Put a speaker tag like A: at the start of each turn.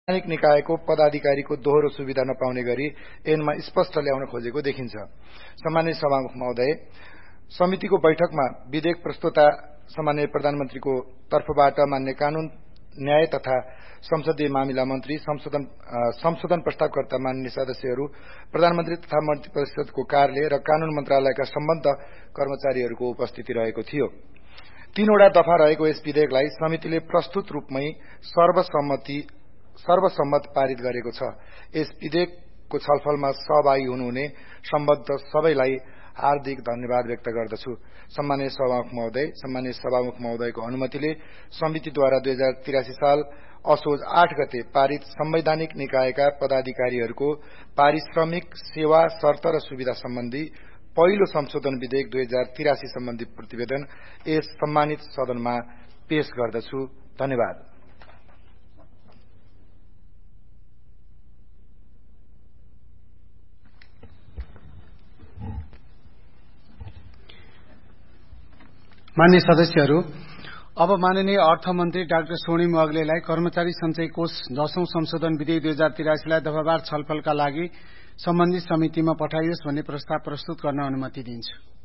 A: संवैधानिक निकायको पदाधिकारीको दोहोरो सुविधा नपाउने गरी ऐनमा स्पष्ट ल्याउन खोजेको देखिन्छ। सम्मानित सभामुख महोदय, समितिको बैठकमा विधेयक प्रस्तोता सम्माननीय प्रधानमन्त्रीको तर्फबाट मान्य कानून, न्याय तथा संसदीय मामिला मन्त्री, संशोधन प्रस्तावकर्ता माननीय सदस्यहरू, प्रधानमन्त्री तथा मन्त्री परिषदको कार्यालय र कानून मन्त्रालयका सम्बद्ध कर्मचारीहरूको उपस्थिति रहेको थियो। 3 वटा दफा रहेको यस विधेयकलाई समितिले प्रस्तुत रूपमै सर्वसम्मत पारित गरेको छ। यस विधेयकको छलफलमा सहभागी हुनुहुने सम्बद्ध सबैलाई हार्दिक धन्यवाद व्यक्त गर्दछु। सम्माननीय सभामुख महोदयको अनुमतिले समितिद्वारा 2083 साल असोज 8 गते पारित संवैधानिक निकायका पदाधिकारीहरूको पारिश्रमिक, सेवा, शर्त र सुविधा सम्बन्धी पहिलो संशोधन विधेयक 2083 सम्बन्धी प्रतिवेदन यस सम्मानित सदनमा पेश गर्दछु। धन्यवाद।
B: मान्य सदस्यहरू, अब माननीय अर्थमन्त्री डाक्टर स्वर्णिम अग्लेलाई कर्मचारी सञ्चय कोष 10औं संशोधन विधेयक 2083 लाई दफावार छलफलका लागि सम्बन्धित समितिमा पठाइयोस् भन्ने प्रस्ताव प्रस्तुत गर्न अनुमति दिन्छु।